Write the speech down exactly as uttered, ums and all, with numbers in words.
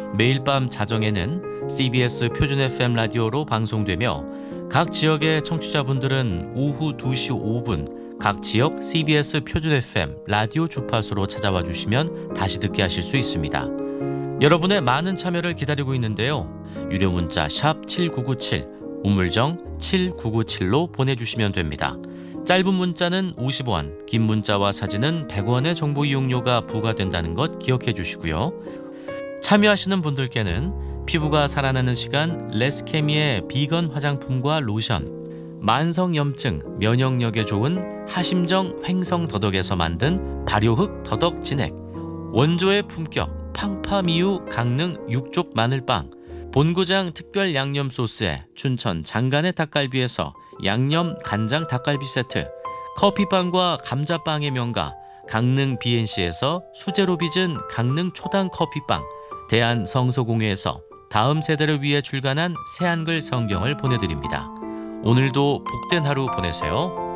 매일 밤 자정에는 씨비에스 표준 에프엠 라디오로 방송되며 각 지역의 청취자분들은 오후 두 시 오 분 각 지역 씨비에스 표준 에프엠 라디오 주파수로 찾아와 주시면 다시 듣게 하실 수 있습니다. 여러분의 많은 참여를 기다리고 있는데요. 유료 문자 샵 칠구구칠, 우물정 칠구구칠로 보내주시면 됩니다. 짧은 문자는 오십 원, 긴 문자와 사진은 백 원의 정보 이용료가 부과된다는 것 기억해 주시고요. 참여하시는 분들께는 피부가 살아나는 시간 레스케미의 비건 화장품과 로션, 만성염증, 면역력에 좋은 하심정 횡성더덕에서 만든 발효흙 더덕 진액, 원조의 품격 팡파미유 강릉 육족 마늘빵, 본고장 특별 양념 소스에 춘천 장간의 닭갈비에서 양념 간장 닭갈비 세트, 커피빵과 감자빵의 명가 강릉 비엔씨에서 수제로 빚은 강릉 초당 커피빵, 대한성소공회에서 다음 세대를 위해 출간한 새한글 성경을 보내드립니다. 오늘도 복된 하루 보내세요.